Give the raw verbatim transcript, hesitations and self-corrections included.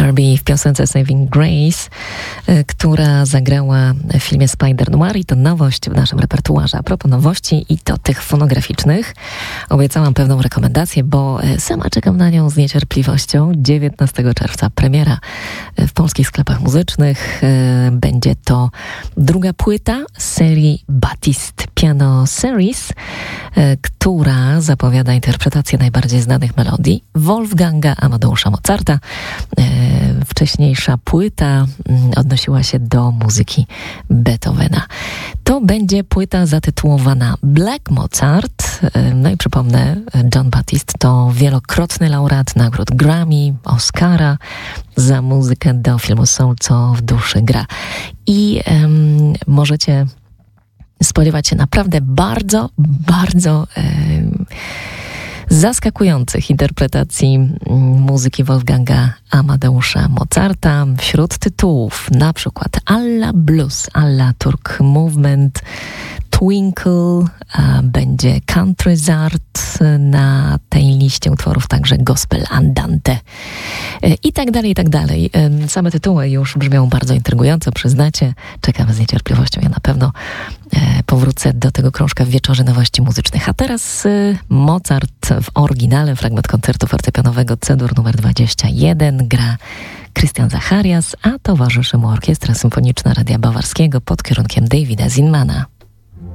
Barbie w piosence Saving Grace, która zagrała w filmie Spider-Noir i to nowość w naszym repertuarze. A propos nowości i to tych fonograficznych, obiecałam pewną rekomendację, bo sama czekam na nią z niecierpliwością. dziewiętnastego czerwca premiera w polskich sklepach muzycznych. Będzie to druga płyta serii Batiste Piano Series, która zapowiada interpretację najbardziej znanych melodii Wolfganga Amadeusza Mozarta. Wcześniejsza płyta odnosiła się do muzyki Beethovena. To będzie płyta zatytułowana Black Mozart. No i przypomnę, Jon Batiste to wielokrotny laureat nagród Grammy, Oscara za muzykę do filmu Soul, co w duszy gra. I um, możecie spodziewać się naprawdę bardzo, bardzo um, zaskakujących interpretacji muzyki Wolfganga Amadeusza Mozarta. Wśród tytułów na przykład Alla Blues, Alla Turk Movement, Twinkle, a będzie Country's Art na tej liście utworów, także Gospel Andante i tak dalej, i tak dalej. Same tytuły już brzmią bardzo intrygująco, przyznacie. Czekamy z niecierpliwością. Ja na pewno powrócę do tego krążka w wieczorze nowości muzycznych. A teraz Mozart w oryginale, fragment koncertu fortepianowego C-dur numer dwadzieścia jeden. Gra Christian Zacharias, a towarzyszy mu Orkiestra Symfoniczna Radia Bawarskiego pod kierunkiem Davida Zinmana.